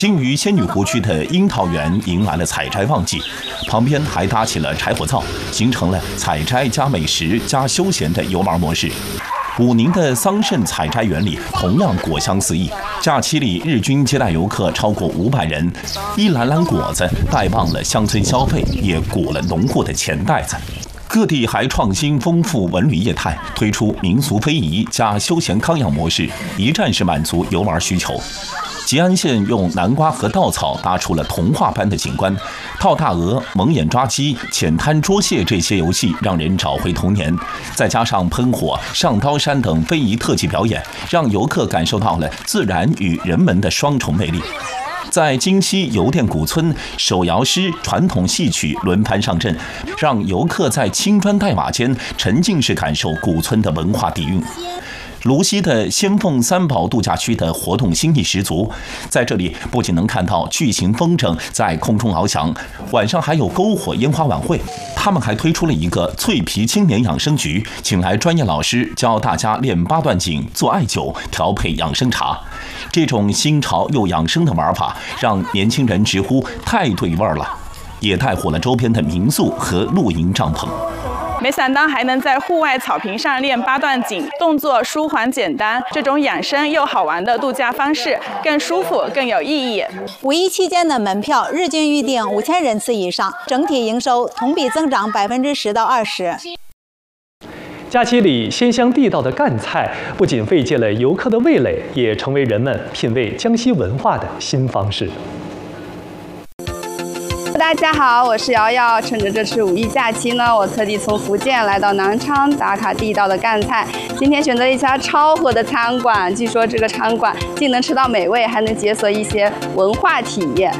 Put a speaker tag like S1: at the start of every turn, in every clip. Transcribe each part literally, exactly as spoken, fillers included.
S1: 金鱼仙女湖区的樱桃园迎来了采摘旺季，旁边还搭起了柴火灶，形成了采摘加美食加休闲的游玩模式。武宁的桑葚采摘园里同样果香四溢，假期里日均接待游客超过五百人，一篮篮果子带旺了乡村消费，也鼓了农户的钱袋子。各地还创新丰富文旅业态，推出民俗非遗加休闲康养模式，一站式满足游玩需求。吉安县用南瓜和稻草搭出了童话般的景观，套大鹅、蒙眼抓鸡、浅滩捉蟹这些游戏让人找回童年，再加上喷火、上刀山等非遗特技表演，让游客感受到了自然与人文的双重魅力。在京西邮电古村，手摇诗、传统戏曲轮番上阵，让游客在青砖黛瓦间沉浸式感受古村的文化底蕴。泸溪的仙凤三宝度假区的活动新意十足，在这里不仅能看到巨型风筝在空中翱翔，晚上还有篝火烟花晚会。他们还推出了一个脆皮青年养生局，请来专业老师教大家练八段锦、做艾灸、调配养生茶。这种新潮又养生的玩法，让年轻人直呼太对味儿了，也带火了周边的民宿和露营帐篷。
S2: 没想到还能在户外草坪上练八段锦，动作舒缓简单，这种养生又好玩的度假方式更舒服更有意义。
S3: 五一期间的门票日均预订五千人次以上，整体营收同比增长百分之十到二十。
S4: 假期里鲜香地道的赣菜，不仅慰藉了游客的味蕾，也成为人们品味江西文化的新方式。
S5: 大家好，我是瑶瑶。趁着这次五一假期呢，我特地从福建来到南昌打卡地道的赣菜。今天选择了一家超火的餐馆，据说这个餐馆既能吃到美味，还能解锁一些文化体验。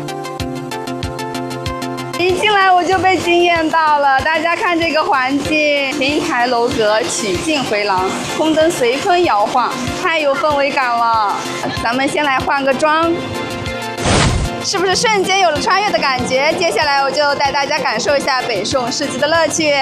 S5: 一进来我就被惊艳到了，大家看这个环境，亭台楼阁，曲径回廊，空灯随风摇晃，太有氛围感了。咱们先来换个妆。是不是瞬间有了穿越的感觉？接下来我就带大家感受一下北宋市集的乐趣。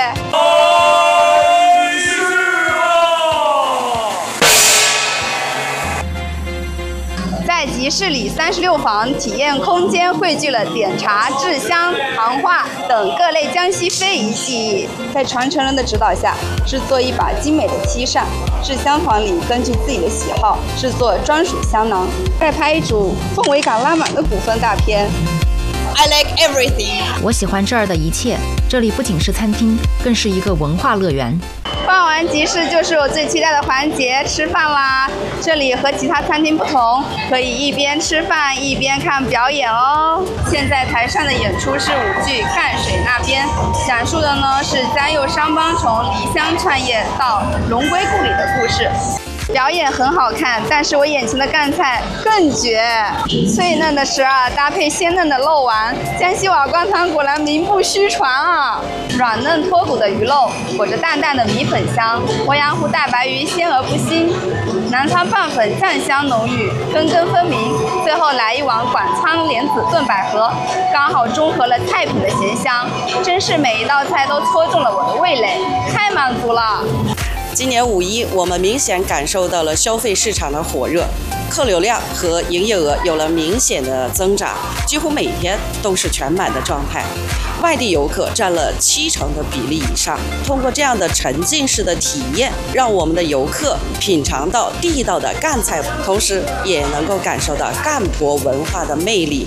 S5: 在集市里三十六房体验空间汇聚了点茶、制香、行话等各类江西非遗技艺，在传承人的指导下，制作一把精美的漆扇。制香团里根据自己的喜好制作专属香囊，再拍一组氛围感拉满的古风大片。
S6: I like everything。我喜欢这儿的一切，这里不仅是餐厅，更是一个文化乐园。
S5: 逛完集市就是我最期待的环节，吃饭啦！这里和其他餐厅不同，可以一边吃饭一边看表演哦。现在台上的演出是舞剧《赣水那边》，讲述的呢是嘉佑商帮从离乡创业到荣归故里的故事。表演很好看，但是我眼前的赣菜更绝，脆嫩的十二搭配鲜嫩的肉丸，江西瓦罐汤果然名不虚传啊！软嫩脱骨的鱼肉裹着淡淡的米粉香，鄱阳湖大白鱼鲜而不腥，南昌拌粉酱香浓郁，根根分明。最后来一碗广昌莲子炖百合，刚好中和了菜品的咸香，真是每一道菜都戳中了我的味蕾，太满足了。
S7: 今年五一，我们明显感受到了消费市场的火热，客流量和营业额有了明显的增长，几乎每天都是全满的状态。外地游客占了七成的比例以上。通过这样的沉浸式的体验，让我们的游客品尝到地道的赣菜，同时也能够感受到赣博文化的魅力。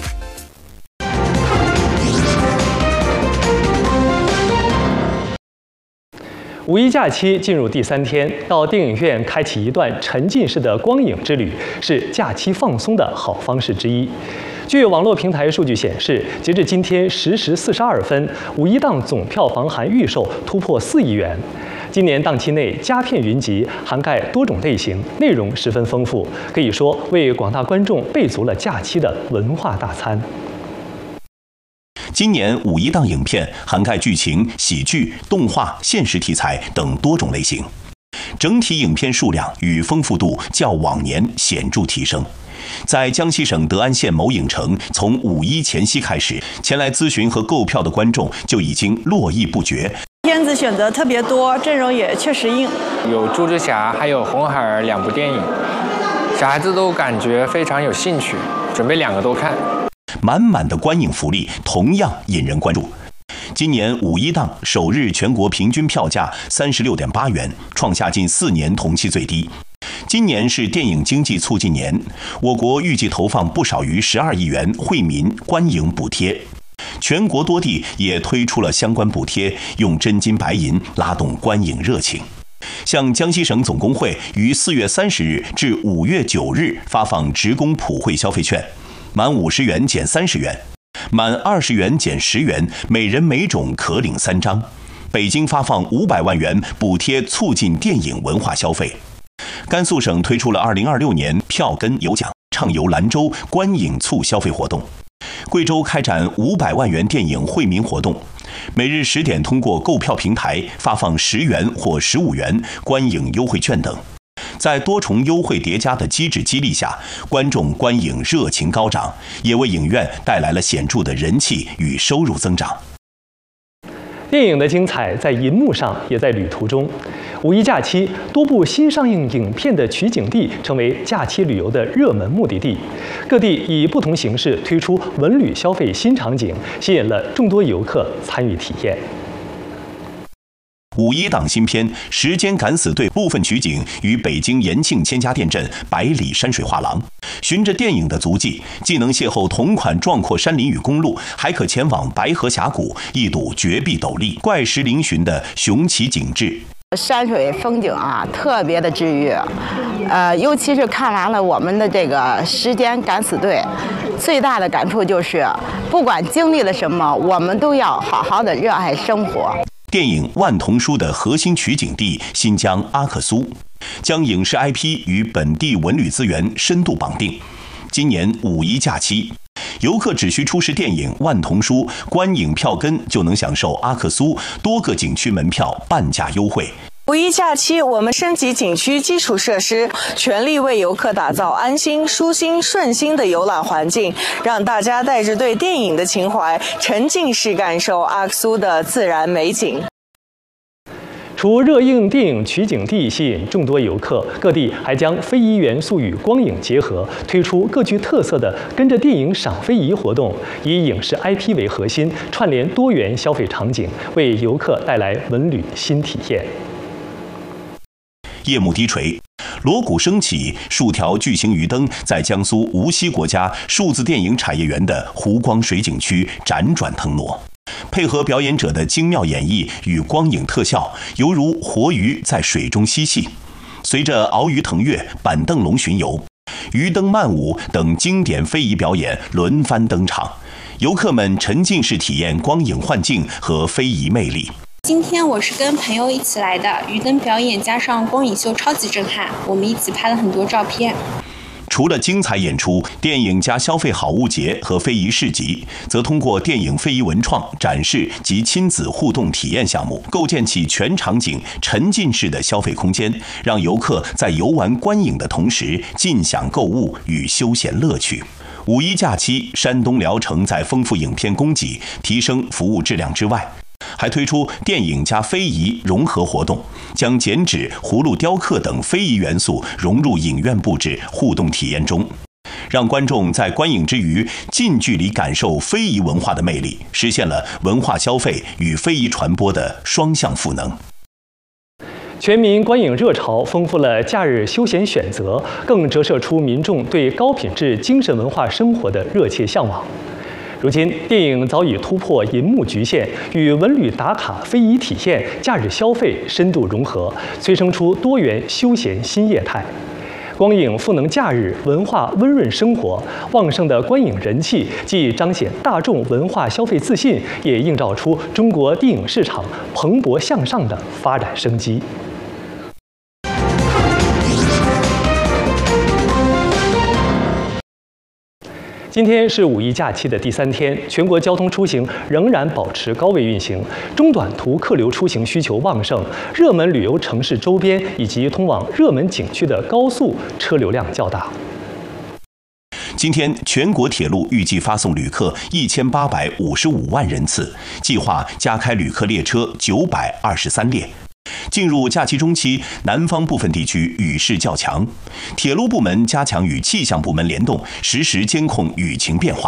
S4: 五一假期进入第三天，到电影院开启一段沉浸式的光影之旅，是假期放松的好方式之一。据网络平台数据显示，截至今天十时四十二分，五一档总票房含预售突破四亿元。今年档期内佳片云集，涵盖多种类型，内容十分丰富，可以说为广大观众备足了假期的文化大餐。
S1: 今年五一档影片涵盖剧情、喜剧、动画、现实题材等多种类型，整体影片数量与丰富度较往年显著提升。在江西省德安县某影城，从五一前夕开始，前来咨询和购票的观众就已经络绎不绝。
S8: 片子选择特别多，阵容也确实硬，
S9: 有猪之侠，还有红孩儿两部电影，小孩子都感觉非常有兴趣。 准备两个都看。
S1: 满满的观影福利同样引人关注。今年五一档首日全国平均票价三十六点八元，创下近四年同期最低。今年是电影经济促进年，我国预计投放不少于十二亿元惠民观影补贴。全国多地也推出了相关补贴，用真金白银拉动观影热情。像江西省总工会于四月三十日至五月九日发放职工普惠消费券，满五十元减三十元，满二十元减十元，每人每种可领三张。北京发放五百万元补贴，促进电影文化消费。甘肃省推出了二零二六年票根有奖畅游兰州观影促消费活动。贵州开展五百万元电影惠民活动，每日十点通过购票平台发放十元或十五元观影优惠券等。在多重优惠叠加的机制激励下，观众观影热情高涨，也为影院带来了显著的人气与收入增长。
S4: 电影的精彩在银幕上，也在旅途中。五一假期，多部新上映影片的取景地成为假期旅游的热门目的地。各地以不同形式推出文旅消费新场景，吸引了众多游客参与体验。
S1: 五一档新片《时间敢死队》部分取景于北京延庆千家店镇百里山水画廊，循着电影的足迹，既能邂逅同款壮阔山林与公路，还可前往白河峡谷，一睹绝壁陡立、怪石嶙峋的雄奇景致。
S10: 山水风景啊，特别的治愈。呃，尤其是看完了我们的这个《时间敢死队》，最大的感触就是，不管经历了什么，我们都要好好的热爱生活。
S1: 电影《万童书》的核心取景地新疆阿克苏，将影视 I P 与本地文旅资源深度绑定。今年五一假期，游客只需出示电影《万童书》观影票根，就能享受阿克苏多个景区门票半价优惠。
S11: 五一假期，我们升级景区基础设施，全力为游客打造安心、舒心、顺心的游览环境，让大家带着对电影的情怀，沉浸式感受阿克苏的自然美景。
S4: 除热映电影取景地吸引众多游客，各地还将非遗元素与光影结合，推出各具特色的跟着电影赏非遗活动，以影视 I P 为核心，串联多元消费场景，为游客带来文旅新体验。
S1: 夜幕低垂，锣鼓升起，数条巨型鱼灯在江苏无锡国家数字电影产业园的湖光水景区辗转腾挪。配合表演者的精妙演绎与光影特效，犹如活鱼在水中嬉戏。随着鳌鱼腾跃、板凳龙巡游、鱼灯漫舞等经典非遗表演轮番登场，游客们沉浸式体验光影幻境和非遗魅力。
S12: 今天我是跟朋友一起来的，鱼灯表演加上光影秀超级震撼，我们一起拍了很多照片。
S1: 除了精彩演出，电影加消费好物节和非遗市集，则通过电影非遗文创展示及亲子互动体验项目，构建起全场景沉浸式的消费空间，让游客在游玩观影的同时，尽享购物与休闲乐趣。五一假期，山东聊城在丰富影片供给、提升服务质量之外，还推出电影加非遗融合活动，将剪纸、葫芦雕刻等非遗元素融入影院布置互动体验中，让观众在观影之余近距离感受非遗文化的魅力，实现了文化消费与非遗传播的双向赋能。
S4: 全民观影热潮丰富了假日休闲选择，更折射出民众对高品质精神文化生活的热切向往。如今，电影早已突破银幕局限，与文旅打卡、非遗体验、假日消费深度融合，催生出多元休闲新业态。光影赋能假日，文化温润生活，旺盛的观影人气既彰显大众文化消费自信，也映照出中国电影市场蓬勃向上的发展生机。今天是五一假期的第三天，全国交通出行仍然保持高位运行，中短途客流出行需求旺盛，热门旅游城市周边以及通往热门景区的高速车流量较大。
S1: 今天，全国铁路预计发送旅客一千八百五十五万人次，计划加开旅客列车九百二十三列。 进入假期中期，南方部分地区雨势较强，铁路部门加强与气象部门联动，实时监控雨情变化。